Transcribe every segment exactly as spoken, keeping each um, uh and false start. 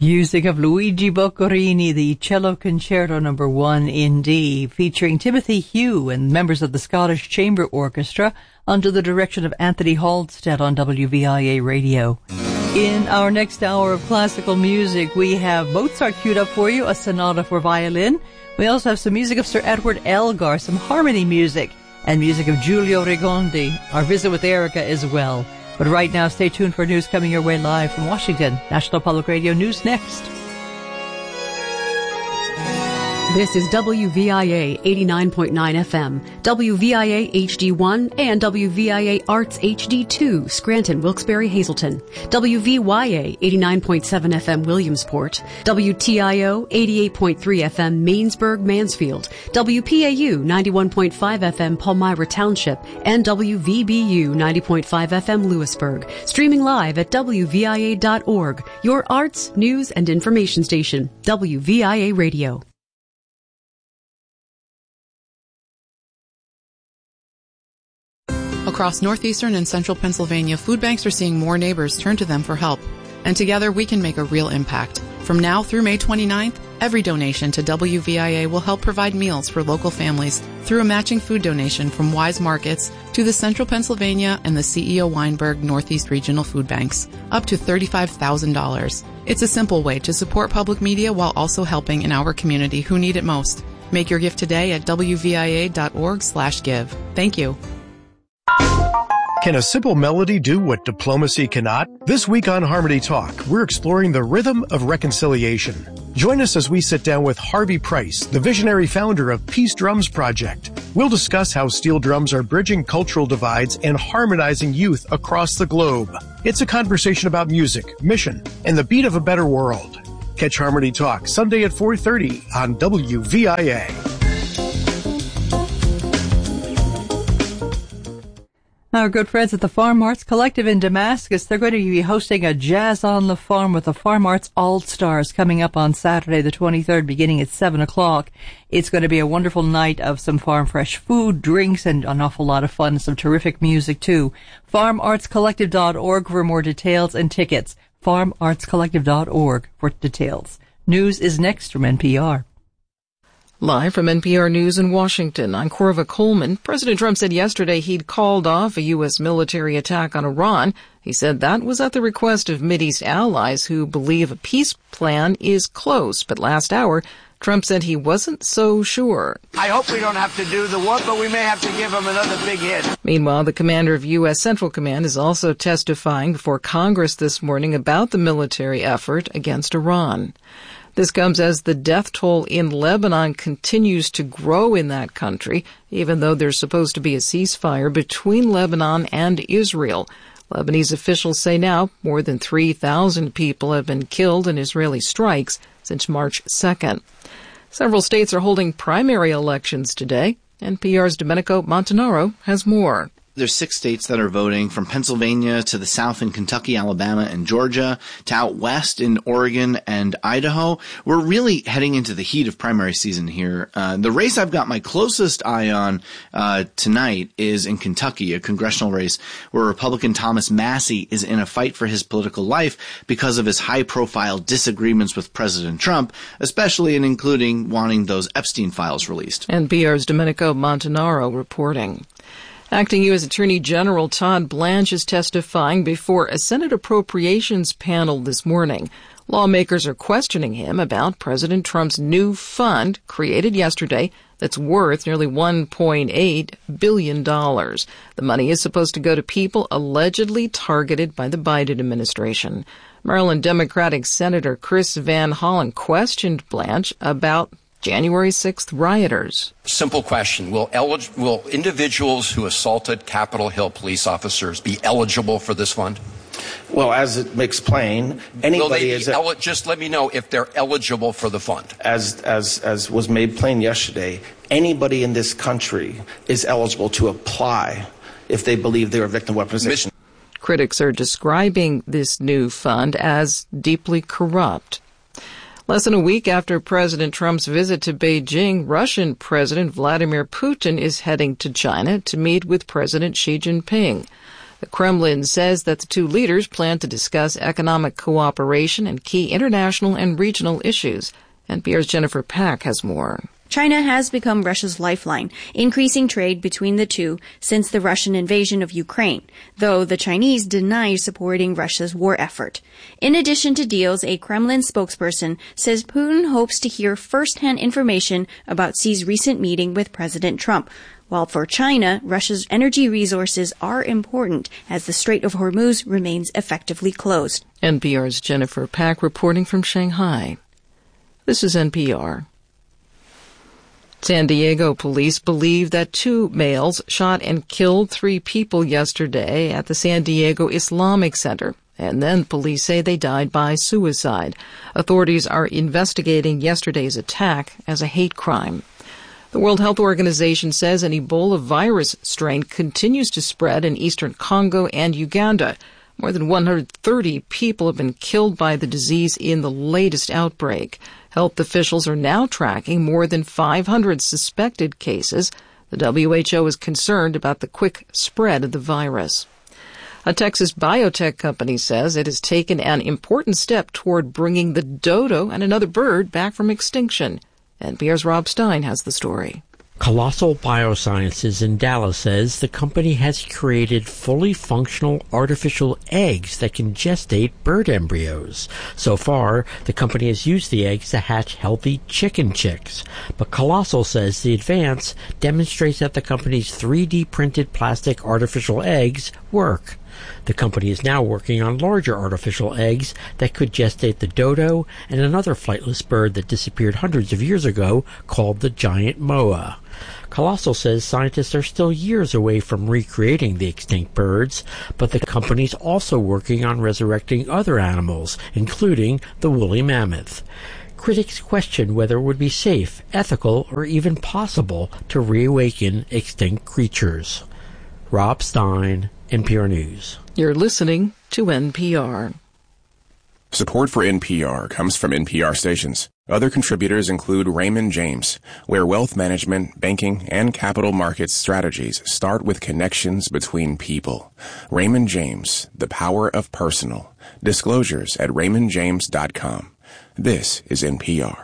Music of Luigi Boccherini, the Cello Concerto number one in D, featuring Timothy Hugh and members of the Scottish Chamber Orchestra under the direction of Anthony Halstead on W V I A Radio. In our next hour of classical music, we have Mozart queued up for you, a sonata for violin. We also have some music of Sir Edward Elgar, some harmony music, and music of Giulio Rigondi. Our visit with Erica as well. But right now, stay tuned for news coming your way live from Washington. National Public Radio News next. This is W V I A eighty-nine point nine F M, W V I A H D one, and W V I A Arts H D two, Scranton, Wilkes-Barre, Hazleton, W V Y A eighty-nine point seven F M, Williamsport, W T I O eighty-eight point three F M, Mainsburg, Mansfield, W P A U ninety-one point five F M, Palmyra Township, and W V B U ninety point five F M, Lewisburg. Streaming live at W V I A dot org, your arts, news, and information station, W V I A Radio. Across northeastern and central Pennsylvania, food banks are seeing more neighbors turn to them for help. And together we can make a real impact. From now through May twenty-ninth, every donation to W V I A will help provide meals for local families through a matching food donation from Wise Markets to the Central Pennsylvania and the C E O Weinberg Northeast Regional Food Banks, up to thirty-five thousand dollars. It's a simple way to support public media while also helping in our community who need it most. Make your gift today at W V I A dot org slash give. Thank you. Can a simple melody do what diplomacy cannot? This week on Harmony Talk, we're exploring the rhythm of reconciliation. Join us as we sit down with Harvey Price, the visionary founder of Peace Drums Project. We'll discuss how steel drums are bridging cultural divides and harmonizing youth across the globe. It's a conversation about music, mission, and the beat of a better world. Catch Harmony Talk Sunday at four thirty on W V I A. Our good friends at the Farm Arts Collective in Damascus, they're going to be hosting a Jazz on the Farm with the Farm Arts All-Stars coming up on Saturday the twenty-third, beginning at seven o'clock. It's going to be a wonderful night of some farm fresh food, drinks, and an awful lot of fun, some terrific music too. farm arts collective dot org for more details and tickets. farm arts collective dot org for details. News is next from N P R. Live from N P R News in Washington, I'm Corva Coleman. President Trump said yesterday he'd called off a U S military attack on Iran. He said that was at the request of Mideast allies who believe a peace plan is close. But last hour, Trump said he wasn't so sure. I hope we don't have to do the war, but we may have to give him another big hit. Meanwhile, the commander of U S Central Command is also testifying before Congress this morning about the military effort against Iran. This comes as the death toll in Lebanon continues to grow in that country, even though there's supposed to be a ceasefire between Lebanon and Israel. Lebanese officials say now more than three thousand people have been killed in Israeli strikes since March second. Several states are holding primary elections today. N P R's Domenico Montanaro has more. There's six states that are voting, from Pennsylvania to the south in Kentucky, Alabama, and Georgia, to out west in Oregon and Idaho. We're really heading into the heat of primary season here. Uh, the race I've got my closest eye on uh, tonight is in Kentucky, a congressional race where Republican Thomas Massie is in a fight for his political life because of his high-profile disagreements with President Trump, especially in including wanting those Epstein files released. N P R's Domenico Montanaro reporting. Acting U S Attorney General Todd Blanche is testifying before a Senate Appropriations panel this morning. Lawmakers are questioning him about President Trump's new fund created yesterday that's worth nearly one point eight billion dollars. The money is supposed to go to people allegedly targeted by the Biden administration. Maryland Democratic Senator Chris Van Hollen questioned Blanche about January sixth rioters. Simple question. Will, elig- will individuals who assaulted Capitol Hill police officers be eligible for this fund? Well, as it makes plain, anybody is... El- just let me know if they're eligible for the fund. As, as, as was made plain yesterday, anybody in this country is eligible to apply if they believe they're a victim of weaponization. Critics are describing this new fund as deeply corrupt. Less than a week after President Trump's visit to Beijing, Russian President Vladimir Putin is heading to China to meet with President Xi Jinping. The Kremlin says that the two leaders plan to discuss economic cooperation and key international and regional issues. N P R's Jennifer Pack has more. China has become Russia's lifeline, increasing trade between the two since the Russian invasion of Ukraine, though the Chinese deny supporting Russia's war effort. In addition to deals, a Kremlin spokesperson says Putin hopes to hear first-hand information about Xi's recent meeting with President Trump. While for China, Russia's energy resources are important as the Strait of Hormuz remains effectively closed. N P R's Jennifer Pack reporting from Shanghai. This is N P R. San Diego police believe that two males shot and killed three people yesterday at the San Diego Islamic Center, and then police say they died by suicide. Authorities are investigating yesterday's attack as a hate crime. The World Health Organization says an Ebola virus strain continues to spread in eastern Congo and Uganda. More than one hundred thirty people have been killed by the disease in the latest outbreak. Health officials are now tracking more than five hundred suspected cases. The W H O is concerned about the quick spread of the virus. A Texas biotech company says it has taken an important step toward bringing the dodo and another bird back from extinction. N P R's Rob Stein has the story. Colossal Biosciences in Dallas says the company has created fully functional artificial eggs that can gestate bird embryos. So far, the company has used the eggs to hatch healthy chicken chicks. But Colossal says the advance demonstrates that the company's three D printed plastic artificial eggs work. The company is now working on larger artificial eggs that could gestate the dodo and another flightless bird that disappeared hundreds of years ago called the giant moa. Colossal says scientists are still years away from recreating the extinct birds, but the company's also working on resurrecting other animals, including the woolly mammoth. Critics question whether it would be safe, ethical, or even possible to reawaken extinct creatures. Rob Stein, N P R News. You're listening to N P R. Support for N P R comes from N P R stations. Other contributors include Raymond James, where wealth management, banking, and capital markets strategies start with connections between people. Raymond James, the power of personal. Disclosures at raymond james dot com. This is N P R.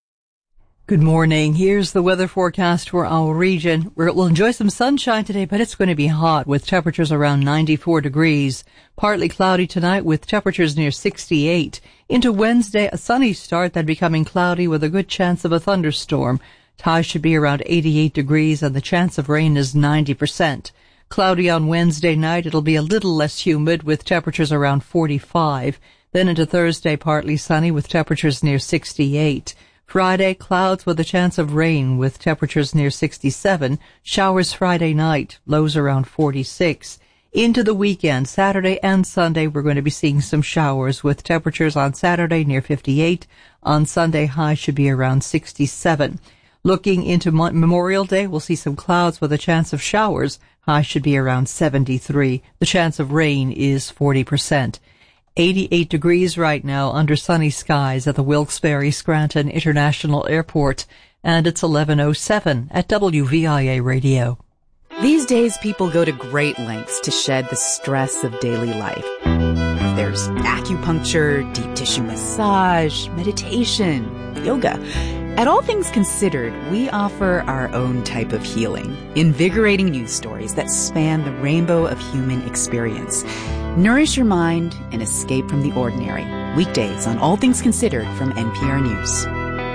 Good morning. Here's the weather forecast for our region. We'll enjoy some sunshine today, but it's going to be hot with temperatures around ninety-four degrees. Partly cloudy tonight with temperatures near sixty-eight. Into Wednesday, a sunny start, then becoming cloudy with a good chance of a thunderstorm. Highs should be around eighty-eight degrees and the chance of rain is ninety percent. Cloudy on Wednesday night. It'll be a little less humid with temperatures around forty-five. Then into Thursday, partly sunny with temperatures near sixty-eight. Friday, clouds with a chance of rain with temperatures near sixty-seven. Showers Friday night, lows around forty-six. Into the weekend, Saturday and Sunday, we're going to be seeing some showers with temperatures on Saturday near fifty-eight. On Sunday, high should be around sixty-seven. Looking into Memorial Day, we'll see some clouds with a chance of showers. High should be around seventy-three. The chance of rain is forty percent. eighty-eight degrees right now under sunny skies at the Wilkes-Barre Scranton International Airport, and it's eleven oh seven at W V I A Radio. These days, people go to great lengths to shed the stress of daily life. There's acupuncture, deep tissue massage, meditation, yoga. At All Things Considered, we offer our own type of healing, invigorating news stories that span the rainbow of human experience. Nourish your mind and escape from the ordinary. Weekdays on All Things Considered from N P R News.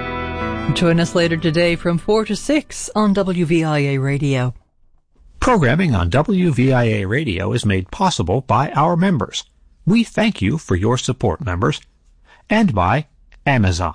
Join us later today from four to six on W V I A Radio. Programming on W V I A Radio is made possible by our members. We thank you for your support, members. And by Amazon.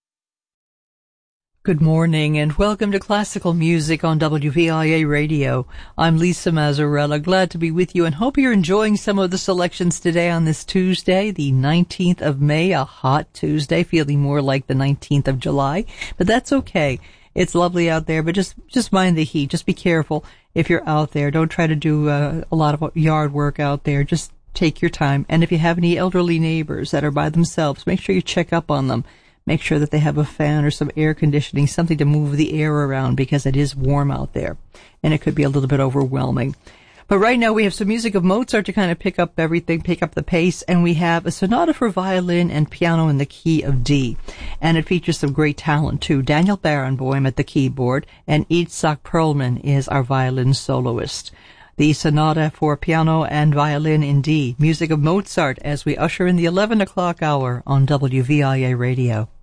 Good morning and welcome to Classical Music on W V I A Radio. I'm Lisa Mazzarella, glad to be with you and hope you're enjoying some of the selections today on this Tuesday, the nineteenth of May, a hot Tuesday, feeling more like the nineteenth of July, but that's okay. It's lovely out there, but just, just mind the heat. Just be careful if you're out there. Don't try to do uh, a lot of yard work out there. Just take your time. And if you have any elderly neighbors that are by themselves, make sure you check up on them. Make sure that they have a fan or some air conditioning, something to move the air around because it is warm out there and it could be a little bit overwhelming. But right now we have some music of Mozart to kind of pick up everything, pick up the pace, and we have a sonata for violin and piano in the key of D. And it features some great talent too. Daniel Barenboim at the keyboard, and Itzhak Perlman is our violin soloist. The sonata for piano and violin in D, music of Mozart, as we usher in the eleven o'clock hour on W V I A Radio.